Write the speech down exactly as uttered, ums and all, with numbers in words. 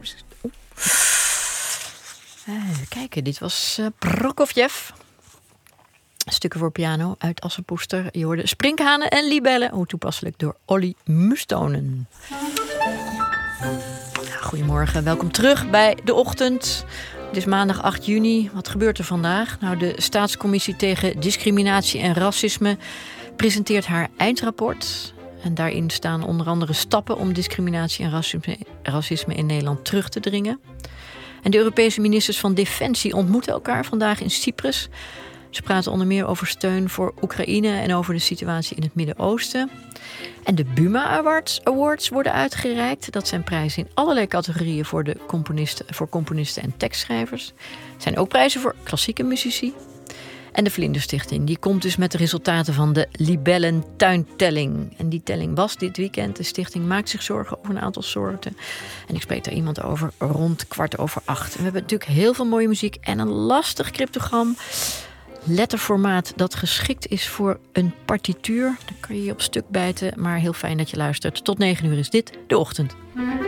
Even kijken, dit was uh, Prokofjev. Stukken voor piano uit Assepoester. Je hoorde Sprinkhanen en Libellen. Hoe toepasselijk door Olly Mustonen. Goedemorgen, welkom terug bij De Ochtend. Het is maandag acht juni. Wat gebeurt er vandaag? Nou, de Staatscommissie tegen Discriminatie en Racisme presenteert haar eindrapport. En daarin staan onder andere stappen om discriminatie en racisme, racisme in Nederland terug te dringen. En de Europese ministers van Defensie ontmoeten elkaar vandaag in Cyprus. Ze praten onder meer over steun voor Oekraïne en over de situatie in het Midden-Oosten. En de Buma Awards, Awards worden uitgereikt. Dat zijn prijzen in allerlei categorieën voor, de componisten, voor componisten en tekstschrijvers. Het zijn ook prijzen voor klassieke muzici. En de Vlinderstichting die komt dus met de resultaten van de Libellen tuintelling. En die telling was dit weekend. De stichting maakt zich zorgen over een aantal soorten. En ik spreek daar iemand over rond kwart over acht. En we hebben natuurlijk heel veel mooie muziek en een lastig cryptogram. Letterformaat dat geschikt is voor een partituur. Dan kan je je op stuk bijten, maar heel fijn dat je luistert. Tot negen uur is dit De Ochtend.